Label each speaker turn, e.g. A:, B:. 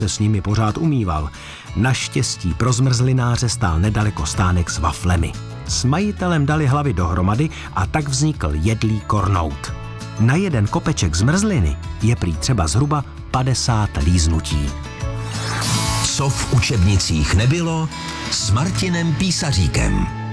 A: se s nimi pořád umýval. Naštěstí pro zmrzlináře stál nedaleko stánek s waflemi. S majitelem dali hlavy dohromady a tak vznikl jedlý kornout. Na jeden kopeček zmrzliny je prý třeba zhruba 50 líznutí.
B: Co v učebnicích nebylo s Martinem Písaříkem.